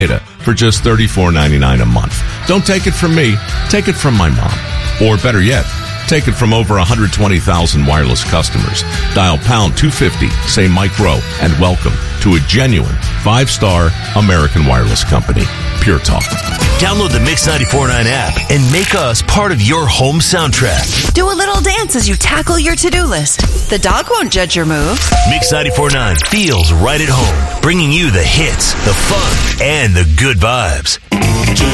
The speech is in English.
for just $34.99 a month. Don't take it from me. Take it from my mom. Or better yet, take it from over 120,000 wireless customers. Dial pound 250, say Mike Rowe, and welcome to a genuine 5-star American wireless company. Pure Talk. Download the Mix 94.9 app and make us part of your home soundtrack. Do a little dance as you tackle your to-do list. The dog won't judge your moves. Mix 94.9 feels right at home, bringing you the hits, the fun, and the good vibes.